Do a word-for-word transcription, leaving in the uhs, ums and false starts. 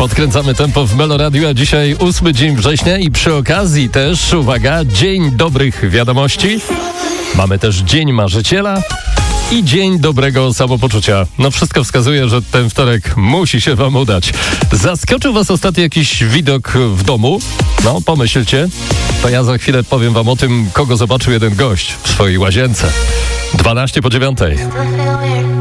Podkręcamy tempo w Meloradiu, a dzisiaj ósmy dzień września i przy okazji też, uwaga, Dzień Dobrych Wiadomości. Mamy też Dzień Marzyciela i Dzień Dobrego Samopoczucia. No wszystko wskazuje, że ten wtorek musi się wam udać. Zaskoczył was ostatnio jakiś widok w domu? No, pomyślcie. To ja za chwilę powiem wam o tym, kogo zobaczył jeden gość w swojej łazience. dwanaście po dziewiątej.